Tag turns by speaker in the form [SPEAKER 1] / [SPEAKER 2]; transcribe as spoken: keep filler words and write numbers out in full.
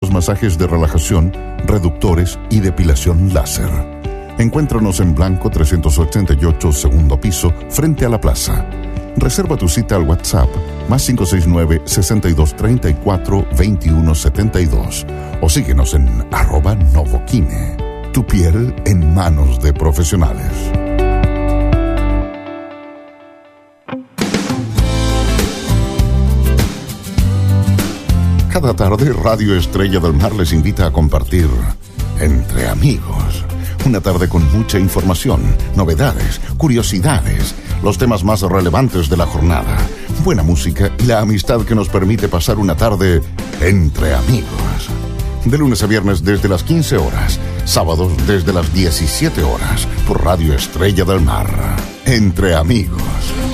[SPEAKER 1] expertos masajes de relajación, reductores y depilación láser. Encuéntranos en Blanco trescientos ochenta y ocho, segundo piso, frente a la plaza. Reserva tu cita al WhatsApp más cinco seis nueve, sesenta y dos treinta y cuatro, veintiuno setenta y dos o síguenos en arroba Novoquine. Tu piel en manos de profesionales. Cada tarde Radio Estrella del Mar les invita a compartir Entre Amigos. Una tarde con mucha información, novedades, curiosidades, los temas más relevantes de la jornada, buena música y la amistad que nos permite pasar una tarde entre amigos. De lunes a viernes desde las quince horas, sábados desde las diecisiete horas, por Radio Estrella del Mar. Entre Amigos.